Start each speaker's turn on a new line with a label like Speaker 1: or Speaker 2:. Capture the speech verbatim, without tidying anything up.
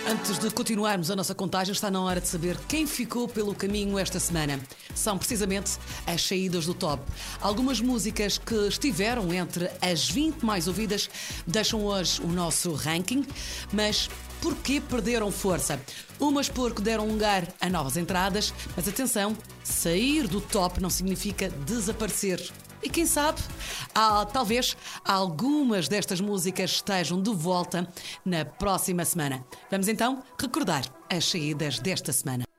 Speaker 1: Antes de continuarmos a nossa contagem, está na hora de saber quem ficou pelo caminho esta semana. São precisamente as saídas do top. Algumas músicas que estiveram entre as vinte mais ouvidas deixam hoje o nosso ranking, mas porquê perderam força? Umas porque deram lugar a novas entradas, mas atenção, sair do top não significa desaparecer. E quem sabe, há, talvez algumas destas músicas estejam de volta na próxima semana. Vamos então recordar as saídas desta semana.